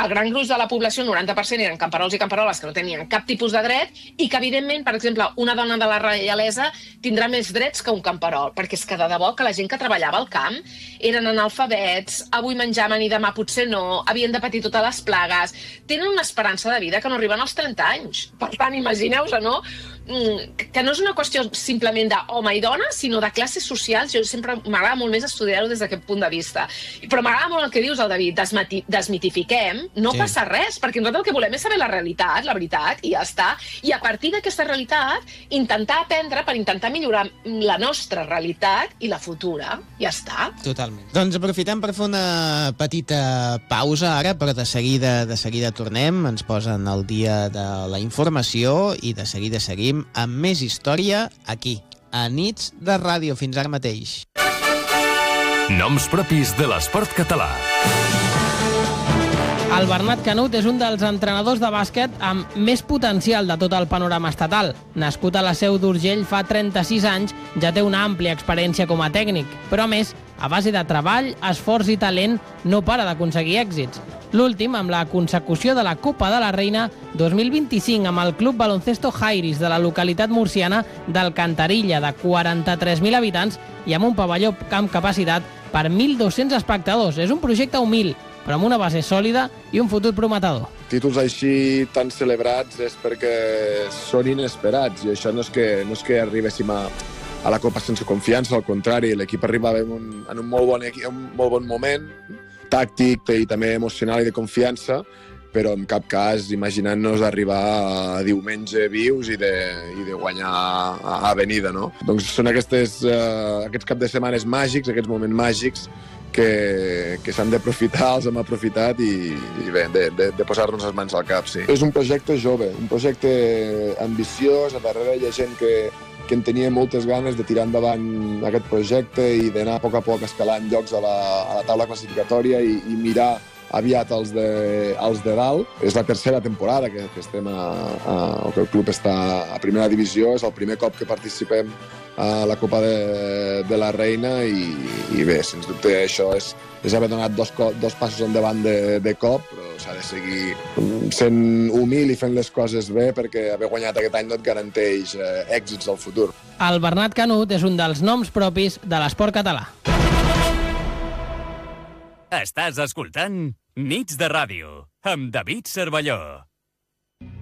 el gran gruix de la població, 90%, eren camperols i camperoles que no tenien cap tipus de dret i que, evidentment, per exemple, una dona de la reialesa tindrà més drets que un camperol, perquè és que de debò que la gent que treballava al camp eren analfabets, avui menjaven i demà potser no, havien de patir totes les plagues, tenen una esperança de vida que no arriben als 30 anys. Per tant, imagineu-vos, no? Que no és una qüestió simplement d'home i dona, sinó de classes socials. Jo sempre m'agrada molt més estudiar-ho des d'aquest punt de vista. Però m'agrada molt el que dius, el David, desmitifiquem, no passa res, perquè nosaltres el que volem és saber la realitat, la veritat, i ja està. I a partir d'aquesta realitat, intentar aprendre per intentar millorar la nostra realitat i la futura. Ja està. Totalment. Doncs aprofitem per fer una petita pausa ara, però de seguida tornem, ens posen al dia de la informació i de seguida seguim amb més història aquí, a Nits de Ràdio. Fins ara mateix. Noms propis de l'esport català. El Bernat Canut és un dels entrenadors de bàsquet amb més potencial de tot el panorama estatal. Nascut a la Seu d'Urgell fa 36 anys, ja té una àmplia experiència com a tècnic, però a més, a base de treball, esforç i talent, no para d'aconseguir èxits. L'últim amb la consecució de la Copa de la Reina 2025 amb el Club Baloncesto Jairis de la localitat murciana d'Alcantarilla, de 43.000 habitants i amb un pavelló amb capacitat per 1.200 espectadors. És un projecte humil, però amb una base sòlida i un futur prometedor. Títols així tan celebrats és perquè són inesperats, i això no és que arribéssim a la Copa sense confiança, al contrari, l'equip arribava en un molt bon moment, tàctic i també emocional i de confiança, però en cap cas imaginant-nos arribar a diumenge vius i de guanyar a venida, no? Doncs són aquests caps de setmanes màgics, aquests moments màgics que s'han d'aprofitar, els hem aprofitat i bé, de posar-nos les mans al cap, sí. És un projecte jove, un projecte ambiciós, a darrere hi ha gent que en tenia moltes ganes de tirar endavant aquest projecte i d'anar a poc escalant llocs a la taula classificatòria i mirar aviat els de dalt. És la tercera temporada que estem que el club està a primera divisió, és el primer cop que participem a la Copa de la Reina i bé, sens dubte això és haver donat dos passos endavant de cop, però s'ha de seguir sent humil i fent les coses bé perquè haver guanyat aquest any no et garanteix èxits al futur. El Bernat Canut és un dels noms propis de l'esport català. Estàs escoltant Nits de Ràdio amb David Cervelló.